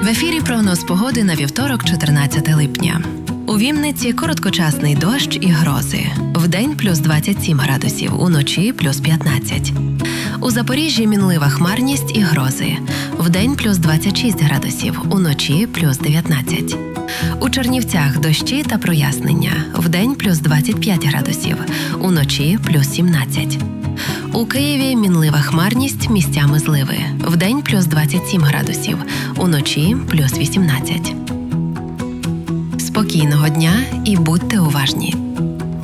В ефірі прогноз погоди на вівторок, 14 липня. У Вінниці короткочасний дощ і грози. Вдень плюс 27 градусів, уночі плюс 15. У Запоріжжі мінлива хмарність і грози. Вдень плюс 26 градусів, уночі плюс 19. У Чернівцях дощі та прояснення. Вдень плюс 25 градусів, уночі плюс 17. У Києві мінлива хмарність, місцями зливи. Вдень плюс 27 градусів, уночі плюс 18. Спокійного дня і будьте уважні.